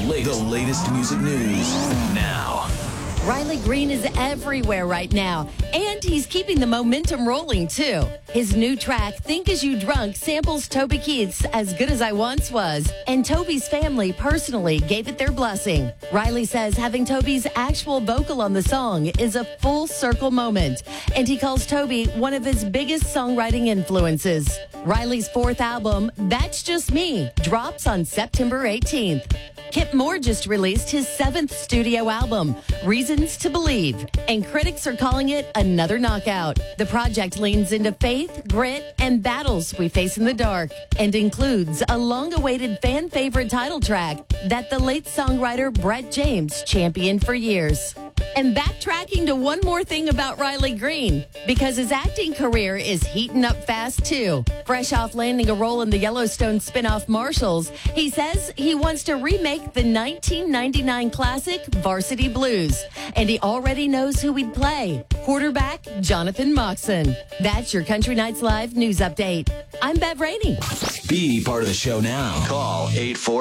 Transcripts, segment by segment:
The latest music news now. Riley Green is everywhere right now, and he's keeping the momentum rolling, too. His new track, Think As You Drunk, samples Toby Keith's As Good As I Once Was, and Toby's family personally gave it their blessing. Riley says having Toby's actual vocal on the song is a full circle moment, and he calls Toby one of his biggest songwriting influences. Riley's fourth album, That's Just Me, drops on September 18th. Kip Moore just released his seventh studio album, Reasons to Believe, and critics are calling it another knockout. The project leans into faith, grit, and battles we face in the dark, and includes a long-awaited fan-favorite title track that the late songwriter Brett James championed for years. And backtracking to one more thing about Riley Green, because his acting career is heating up fast, too. Fresh off landing a role in the Yellowstone spinoff Marshals, he says he wants to remake the 1999 classic Varsity Blues, and he already knows who he'd play, quarterback Jonathan Moxon. That's your Country Nights Live news update. I'm Bev Rainey. Be part of the show now. Call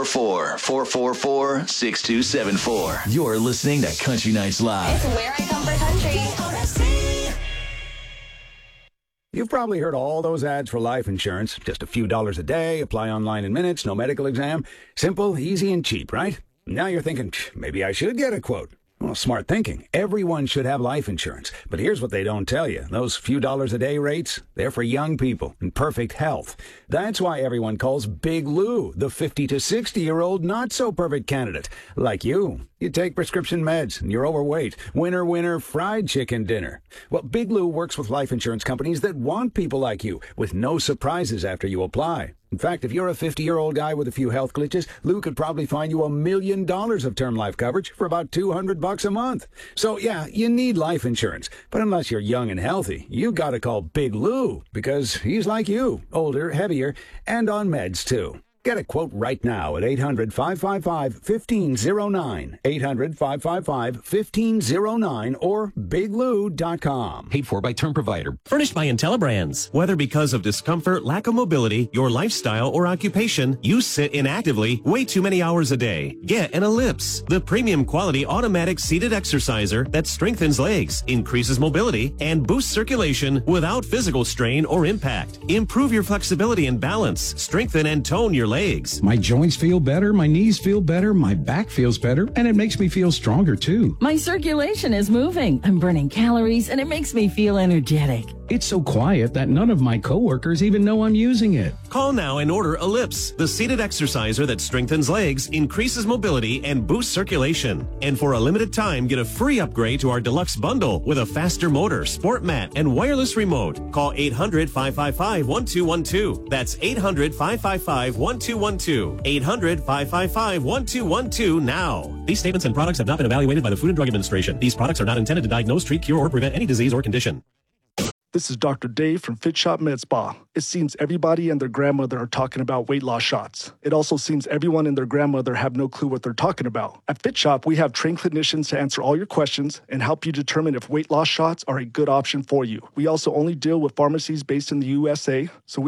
844-444-6274. You're listening to Country Nights Live. It's where I come for country. You've probably heard all those ads for life insurance. Just a few dollars a day, apply online in minutes, no medical exam. Simple, easy, and cheap, right? Now you're thinking, maybe I should get a quote. Well, smart thinking. Everyone should have life insurance. But here's what they don't tell you. Those few dollars a day rates, they're for young people in perfect health. That's why everyone calls Big Lou the 50 to 60-year-old not-so-perfect candidate. Like you. You take prescription meds and you're overweight. Winner, winner, fried chicken dinner. Well, Big Lou works with life insurance companies that want people like you, with no surprises after you apply. In fact, if you're a 50-year-old guy with a few health glitches, Lou could probably find you $1 million of term life coverage for about $200 a month. So, yeah, you need life insurance. But unless you're young and healthy, you gotta call Big Lou, because he's like you, older, heavier, and on meds, too. Get a quote right now at 800-555-1509, 800-555-1509, or biglou.com. Paid for by Term Provider. Furnished by IntelliBrands. Whether because of discomfort, lack of mobility, your lifestyle, or occupation, you sit inactively way too many hours a day. Get an Ellipse, the premium quality automatic seated exerciser that strengthens legs, increases mobility, and boosts circulation without physical strain or impact. Improve your flexibility and balance. Strengthen and tone your legs. My joints feel better, my knees feel better, my back feels better, and it makes me feel stronger too. My circulation is moving. I'm burning calories, and it makes me feel energetic. It's so quiet that none of my coworkers even know I'm using it. Call now and order Ellipse, the seated exerciser that strengthens legs, increases mobility, and boosts circulation. And for a limited time, get a free upgrade to our deluxe bundle with a faster motor, sport mat, and wireless remote. Call 800-555-1212. That's 800-555-1212. 800-555-1212 now. These statements and products have not been evaluated by the Food and Drug Administration. These products are not intended to diagnose, treat, cure, or prevent any disease or condition. This is Dr. Dave from Fit Shop Med Spa. It seems everybody and their grandmother are talking about weight loss shots. It also seems everyone and their grandmother have no clue what they're talking about. At Fit Shop, we have trained clinicians to answer all your questions and help you determine if weight loss shots are a good option for you. We also only deal with pharmacies based in the USA, so we